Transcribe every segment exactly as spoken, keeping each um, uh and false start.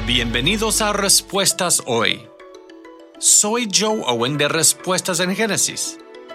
Bienvenidos a Respuestas Hoy. Soy Joe Owen de Respuestas en Génesis.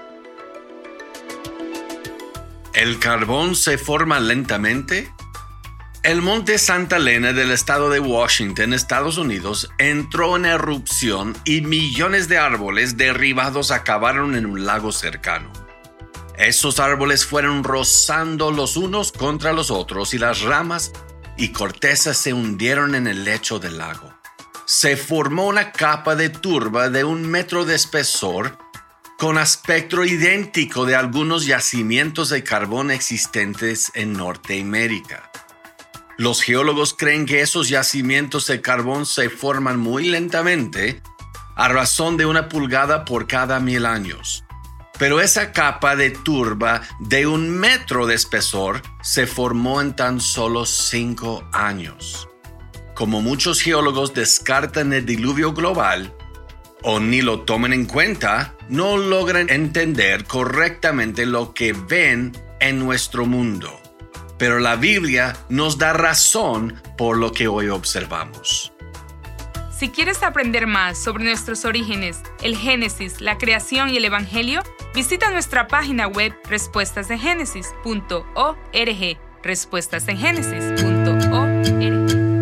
¿El carbón se forma lentamente? El monte Santa Elena del estado de Washington, Estados Unidos, entró en erupción y millones de árboles derribados acabaron en un lago cercano. Esos árboles fueron rozando los unos contra los otros y las ramas y cortezas se hundieron en el lecho del lago. Se formó una capa de turba de un metro de espesor con aspecto idéntico de algunos yacimientos de carbón existentes en Norteamérica. Los geólogos creen que esos yacimientos de carbón se forman muy lentamente, a razón de una pulgada por cada mil años. Pero esa capa de turba de un metro de espesor se formó en tan solo cinco años. Como muchos geólogos descartan el diluvio global o ni lo toman en cuenta, no logran entender correctamente lo que ven en nuestro mundo. Pero la Biblia nos da razón por lo que hoy observamos. Si quieres aprender más sobre nuestros orígenes, el Génesis, la creación y el Evangelio, visita nuestra página web respuestas en génesis punto org. respuestas en génesis punto org.